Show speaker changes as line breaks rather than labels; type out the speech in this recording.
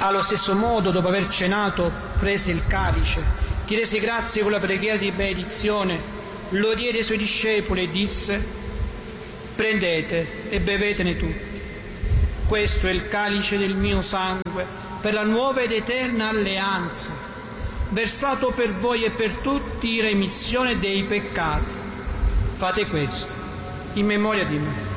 Allo stesso modo, dopo aver cenato, prese il calice, ti rese grazie con la preghiera di benedizione, lo diede ai suoi discepoli e disse: prendete e bevetene tutti. Questo è il calice del mio sangue per la nuova ed eterna alleanza, versato per voi e per tutti in remissione dei peccati. Fate questo in memoria di me.